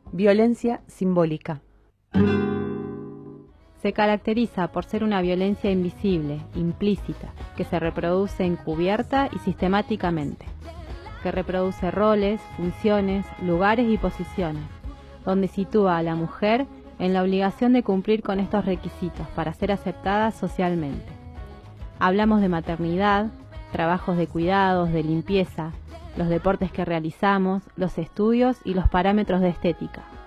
Violencia simbólica. Se caracteriza por ser una violencia invisible, implícita, que se reproduce encubierta y sistemáticamente, que reproduce roles, funciones, lugares y posiciones, donde sitúa a la mujer en la obligación de cumplir con estos requisitos para ser aceptada socialmente. Hablamos de maternidad, trabajos de cuidados, de limpieza, los deportes que realizamos, los estudios y los parámetros de estética.